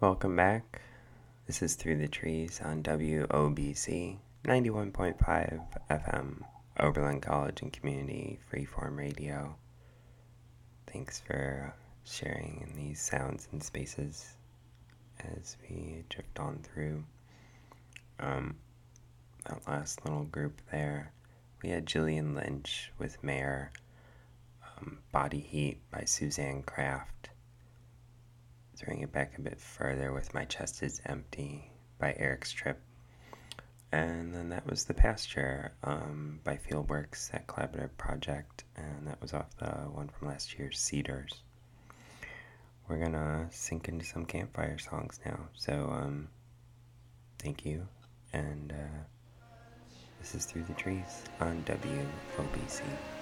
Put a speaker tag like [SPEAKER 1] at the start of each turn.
[SPEAKER 1] Welcome back. This is Through the Trees on WOBC 91.5 FM, Oberlin College and Community Freeform Radio. Thanks for sharing in these sounds and spaces as we drift on through. That last little group there, we had Jillian Lynch with Mayor, Body Heat by Suzanne Kraft. To bring it back a bit further with My Chest is Empty by Eric Stripp. And then that was The Pasture by Fieldworks, that collaborative project, and that was off the one from last year's Cedars. We're gonna sink into some campfire songs now, so thank you, and this is Through the Trees on WOBC.